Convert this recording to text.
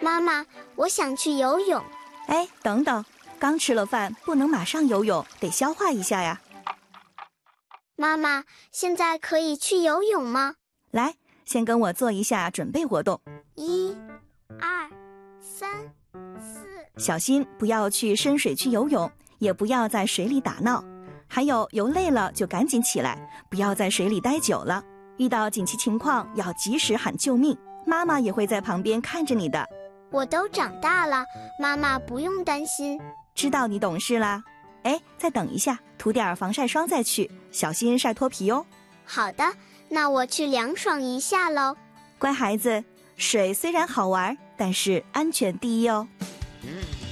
妈妈，我想去游泳。 哎，等等，刚吃了饭，不能马上游泳，得消化一下呀。 妈妈，现在可以去游泳吗？ 来，先跟我做一下准备活动。 1、2、3、4。 小心不要去深水区游泳，也不要在水里打闹。还有，游累了就赶紧起来，不要在水里待久了。遇到紧急情况要及时喊救命，妈妈也会在旁边看着你的。 我都长大了，妈妈不用担心。 知道你懂事啦。哎，再等一下，涂点防晒霜再去，小心晒脱皮哦。 好的，那我去凉爽一下喽。 乖孩子，水虽然好玩，但是安全第一哦。